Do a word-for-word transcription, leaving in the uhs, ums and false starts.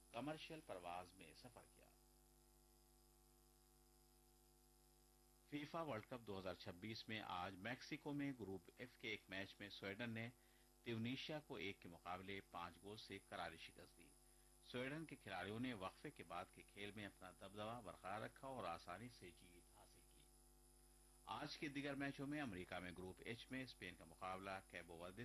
Commercial परवाज में सफर किया। FIFA world cup दो हज़ार छब्बीस में आज मैक्सिको में ग्रुप एफ के एक मैच में स्वीडन ने ट्यूनीशिया को एक के मुकाबले पांच गोल से करारी शिकस्त दी। स्वीडन के खिलाड़ियों ने वक्फे के बाद के खेल में अपना दबदबा बरकरार रखा और आसानी से जीत हासिल की। आज के दीगर मैचों में अमेरिका में ग्रुप एच में स्पेन का मुकाबला कैबो वर्दे